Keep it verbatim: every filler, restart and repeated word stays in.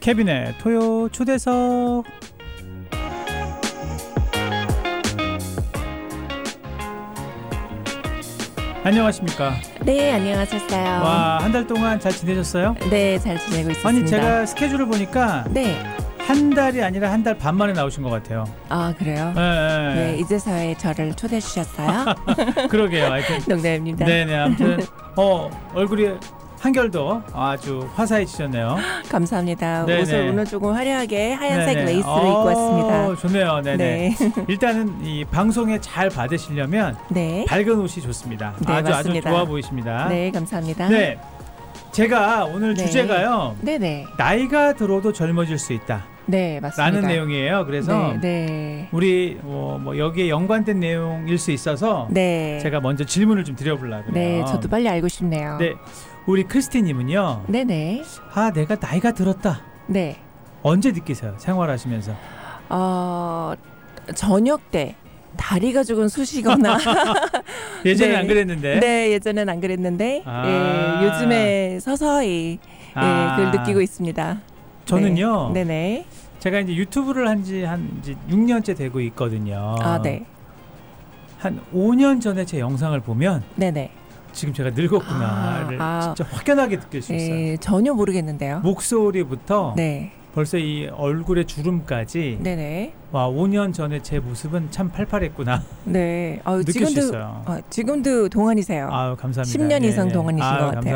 케빈의 토요 초대석. 안녕하십니까? 네, 안녕하셨어요. 와, 한 달 동안 잘 지내셨어요? 네, 잘 지내고 있습니다. 아니, 제가 스케줄을 보니까 네. 한 달이 아니라 한 달 반 만에 나오신 것 같아요. 아, 그래요? 네, 네. 네, 이제서야 저를 초대해 주셨어요? 그러게요. 하여튼 농담입니다. 네네, 아무튼 어 얼굴이 한결도 아주 화사해지셨네요. 감사합니다. 네네. 옷을 오늘 조금 화려하게 하얀색 네네. 레이스를 어, 입고 왔습니다. 좋네요. 네네. 네. 일단은 이 방송에 잘 받으시려면 네. 밝은 옷이 좋습니다. 네, 아주 맞습니다. 아주 좋아 보이십니다. 네, 감사합니다. 네, 제가 오늘 네. 주제가요. 네네. 나이가 들어도 젊어질 수 있다. 네, 맞습니다. 라는 내용이에요. 그래서 네, 네. 우리 어, 뭐 여기에 연관된 내용일 수 있어서 네. 제가 먼저 질문을 좀 드려보려고 그래요. 네, 저도 빨리 알고 싶네요. 네, 우리 크리스티님은요. 네네. 아, 내가 나이가 들었다. 네. 언제 느끼세요? 생활하시면서. 어, 저녁 때 다리가 조금 쑤시거나 예전에 네. 안 그랬는데. 네, 예전엔 안 그랬는데 아. 예, 요즘에 서서히 아. 예, 그걸 느끼고 있습니다. 저는요. 네. 네네. 제가 이제 유튜브를 한지 한 이제 육 년째 되고 있거든요. 아, 네. 한 오 년 전에 제 영상을 보면 네네. 지금 제가 늙었구나를 아, 아. 진짜 확연하게 느낄 수 있어요. 예, 전혀 모르겠는데요. 목소리부터 네. 벌써 이 얼굴의 주름까지 네네. 와, 오 년 전에 제 모습은 참 팔팔했구나. 네. 아, 느낄 수 지금도 있어요. 아, 지금도 동안이세요. 아유, 감사합니다. 십 년 이상 네, 네. 동안이신 아유, 것 같아요.